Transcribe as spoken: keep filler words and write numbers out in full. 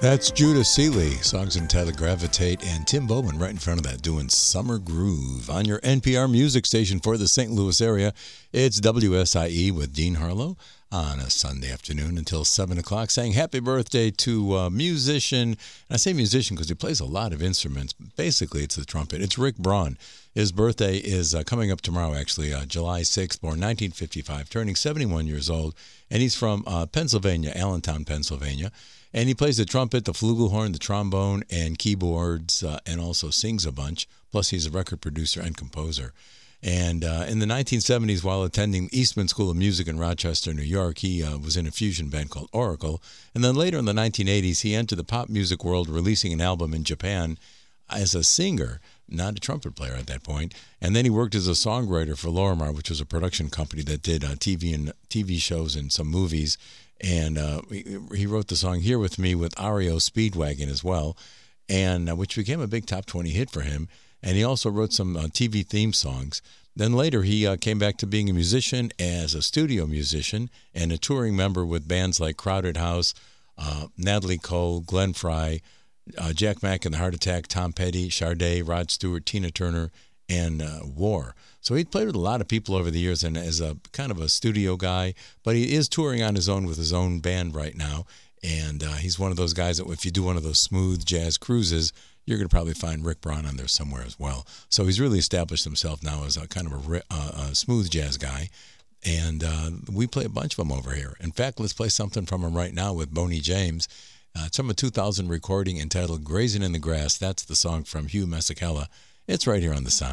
That's Judah Seeley, songs entitled Gravitate, and Tim Bowman right in front of that doing Summer Groove on your N P R music station for the Saint Louis area. It's W S I E with Dean Harlow on a Sunday afternoon until seven o'clock, saying happy birthday to a musician. And I say musician because he plays a lot of instruments. Basically, it's the trumpet. It's Rick Braun. His birthday is uh, coming up tomorrow, actually, uh, July sixth, born nineteen fifty-five, turning seventy-one years old. And he's from uh, Pennsylvania, Allentown, Pennsylvania. And he plays the trumpet, the flugelhorn, the trombone, and keyboards, uh, and also sings a bunch. Plus, he's a record producer and composer. And uh, in the nineteen seventies, while attending Eastman School of Music in Rochester, New York, he uh, was in a fusion band called Oracle. And then later in the nineteen eighties, he entered the pop music world, releasing an album in Japan as a singer, not a trumpet player at that point. And then he worked as a songwriter for Lorimar, which was a production company that did uh, T V and T V shows and some movies. And uh, he wrote the song Here With Me with R E O Speedwagon as well, and uh, which became a big top twenty hit for him. And he also wrote some uh, T V theme songs. Then later he uh, came back to being a musician as a studio musician and a touring member with bands like Crowded House, uh, Natalie Cole, Glenn Frey, uh, Jack Mack and the Heart Attack, Tom Petty, Sade, Rod Stewart, Tina Turner, and uh, War. So he played with a lot of people over the years and as a kind of a studio guy, but he is touring on his own with his own band right now. And uh, he's one of those guys that if you do one of those smooth jazz cruises, you're going to probably find Rick Braun on there somewhere as well. So he's really established himself now as a kind of a, uh, a smooth jazz guy. And uh, we play a bunch of them over here. In fact, let's play something from him right now with Boney James. Uh, it's from a two thousand recording entitled Grazing in the Grass. That's the song from Hugh Masekela. It's right here on The Sound.